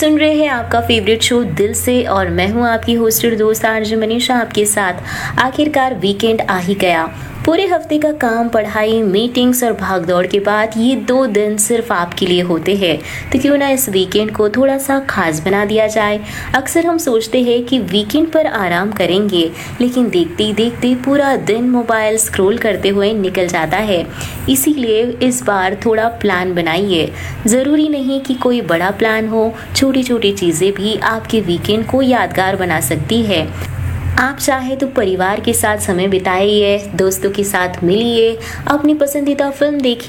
सुन रहे हैं आपका फेवरेट शो दिल से और मैं हूं आपकी होस्टेड दोस्त आरजे मनीषा आपके साथ। आखिरकार वीकेंड आ ही गया। पूरे हफ्ते का काम, पढ़ाई, मीटिंग्स और भागदौड़ के बाद ये 2 दिन सिर्फ आपके लिए होते हैं, तो क्यों ना इस वीकेंड को थोड़ा सा खास बना दिया जाए। अक्सर हम सोचते हैं कि वीकेंड पर आराम करेंगे, लेकिन देखते ही देखते पूरा दिन मोबाइल स्क्रॉल करते हुए निकल जाता है। इसीलिए इस बार थोड़ा प्लान बनाइए। ज़रूरी नहीं कि कोई बड़ा प्लान हो, छोटी छोटी चीज़ें भी आपके वीकेंड को यादगार बना सकती है। आप चाहे तो परिवार के साथ समय बिताइए, दोस्तों के साथ मिलिए, अपनी पसंदीदा फिल्म देखिए